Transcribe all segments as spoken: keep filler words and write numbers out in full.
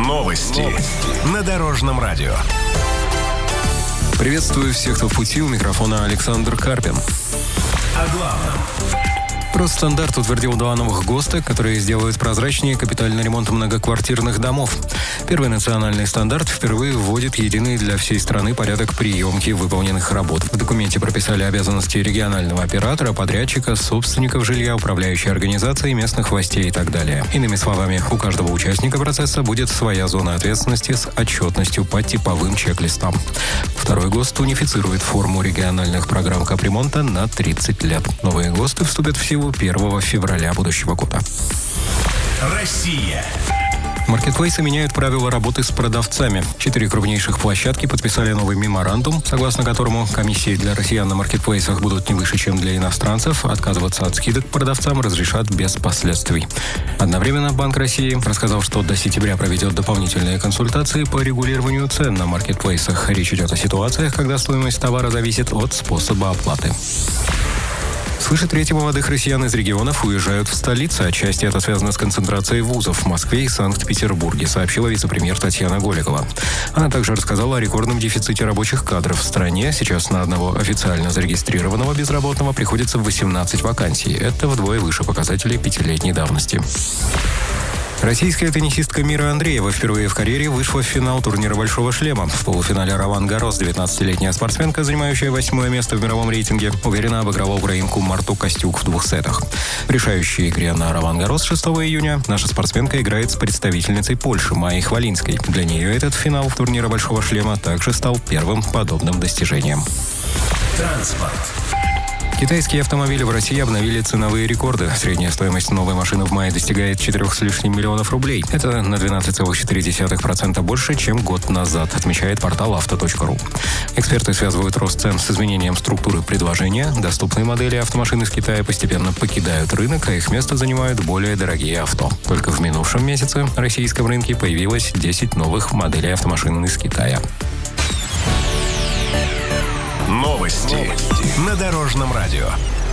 Новости, Новости на Дорожном радио. Приветствую всех, кто в пути. У микрофона Александр Карпин. О главном. Росстандарт утвердил два новых ГОСТа, которые сделают прозрачнее капитальный ремонт многоквартирных домов. Первый национальный стандарт впервые вводит единый для всей страны порядок приемки выполненных работ. В документе прописали обязанности регионального оператора, подрядчика, собственников жилья, управляющей организации, местных властей и так далее. Иными словами, у каждого участника процесса будет своя зона ответственности с отчетностью по типовым чек-листам. Второй ГОСТ унифицирует форму региональных программ капремонта на тридцать лет. Новые ГОСТы вступят в силу первого февраля будущего года. Россия. Маркетплейсы меняют правила работы с продавцами. Четыре крупнейших площадки подписали новый меморандум, согласно которому комиссии для россиян на маркетплейсах будут не выше, чем для иностранцев. Отказываться от скидок продавцам разрешат без последствий. Одновременно Банк России рассказал, что до сентября проведет дополнительные консультации по регулированию цен на маркетплейсах. Речь идет о ситуациях, когда стоимость товара зависит от способа оплаты. Свыше трети молодых россиян из регионов уезжают в столицу. Отчасти это связано с концентрацией вузов в Москве и Санкт-Петербурге, сообщила вице-премьер Татьяна Голикова. Она также рассказала о рекордном дефиците рабочих кадров в стране. Сейчас на одного официально зарегистрированного безработного приходится восемнадцать вакансий. Это вдвое выше показателей пятилетней давности. Российская теннисистка Мира Андреева впервые в карьере вышла в финал турнира «Большого шлема». В полуфинале Ролан Гаррос девятнадцатилетняя спортсменка, занимающая восьмое место в мировом рейтинге, уверенно обыграла украинку Марту Костюк в двух сетах. В решающей игре на Ролан Гаррос шестого июня наша спортсменка играет с представительницей Польши Майей Хвалинской. Для нее этот финал турнира «Большого шлема» также стал первым подобным достижением. Транспорт. Китайские автомобили в России обновили ценовые рекорды. Средняя стоимость новой машины в мае достигает четырех с лишним миллионов рублей. Это на двенадцать целых четыре десятых процента больше, чем год назад, отмечает портал авто точка ру. Эксперты связывают рост цен с изменением структуры предложения. Доступные модели автомашин из Китая постепенно покидают рынок, а их место занимают более дорогие авто. Только в минувшем месяце на российском рынке появилось десять новых моделей автомашин из Китая. Новости, Новости на Дорожном радио.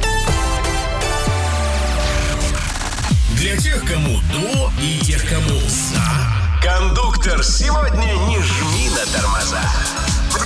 Для тех, кому до и тех, кому за. Кондуктор, сегодня не жми на тормоза.